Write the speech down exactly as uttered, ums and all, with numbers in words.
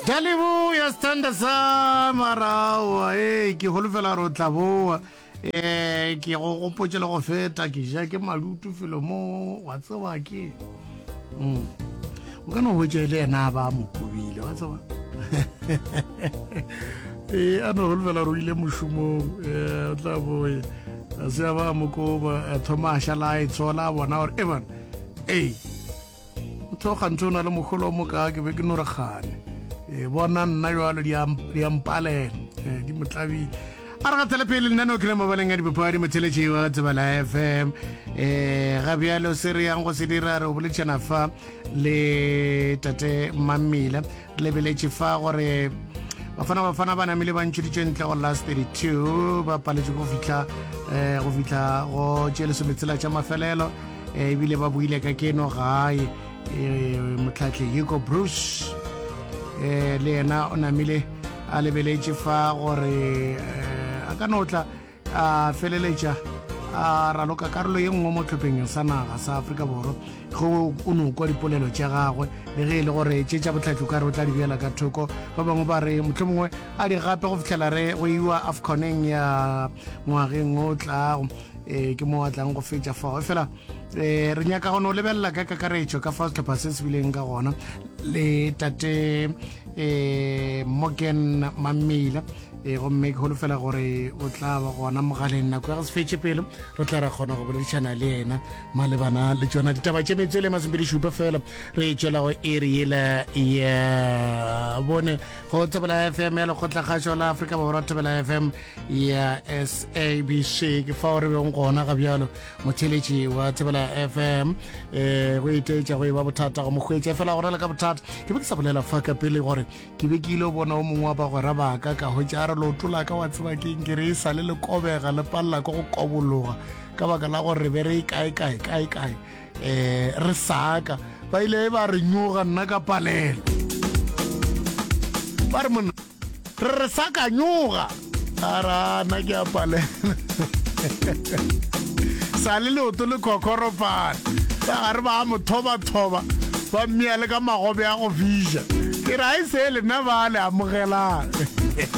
Dalibu ya standa sa marawa eh ke holofela ro tlaboa eh ke go gopotse le go feta ke ja ke malutu felo mo wa tsewa ke mm o kana ho jele ena ba mo kobile wa tsewa eh ano holofela ro ile mushumo eh tlaboa se ba mo ko ba thoma shala e tsola bona or even eh to khantona le mogolo mo ka ke be ke no re gane e bona nna yo le di ampale di motlabi a re ga telepele nna no ke le mabaleng a dipapadi motheletse wa Tsebala F M eh ga bialo se re yang go se dira re o boletsana fa le tate Mamila le beletse fa gore bafana bafana bana mele ba ntshitse ntle go last thirty-two ba paletse go fitla eh go fitla go tsheleso metsela tša mafelelo e bile ba buile ka keno gae e motlatle Hugo Bruce eh le ena o namile a lebeletse fa gore a ka notla a feleletša a raloka karolo ye nngwe mo tlhopheng sa naga sa Afrika Borwa go o no kwa dipolelo tša gagwe le ge le gore tšetša botlhatlo ka re o tla di bjela ka thoko ba bangwe ba re mohlomongwe a di gape go fitlhela re go iwa AFCONeng ya ngwageng o tlago eh ke mo a tlang go fetša fao fela eh re nyaka go no lebelela ka kakaretšo ka fa setlhopha se se bileng ka gona le tate eh Morgan Mamila e go mme ke holofela gore o tla ba gona mogaleng nako ya go se fetse pele re tla ra kgona go boledišana le ena malebana le tsona ditaba tše metse le masempedi šupa fela re tšwela go ere yela ya bone go Tsebala F M ya lekgotlakgašo la Afrika Borwa Tsebala F M ya S A B C ke fa re beng gona ga bjalo motheletši wa Tsebala F M eh go iteetša go e ba bothata go mokgwetša fela gore le ka bothata ke be ke sa bolela fa ka pele gore ke be ke ile bona o mongwe wa ba go rabaka ka ho tša lo tlola ka wa tseba ke ngere e sale le kobega le palla go kobologa ka baka la gore be re kae kae kae kae eh re saka ba ile ba re nyoga nna ka palelo ba re monna re saka nyoga ara na ke a palela sale le oto le kokoropa ba re ba mo thoba thoba ba mmele ka magobe a go fisha ke ra e se le na ba le amogela